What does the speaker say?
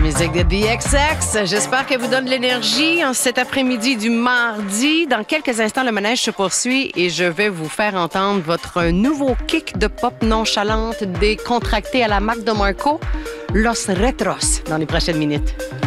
musique de DXX. J'espère qu'elle vous donne de l'énergie en cet après-midi du mardi. Dans quelques instants, le manège se poursuit et je vais vous faire entendre votre nouveau kick de pop nonchalante décontracté à la Mac DeMarco, Los Retros, dans les prochaines minutes.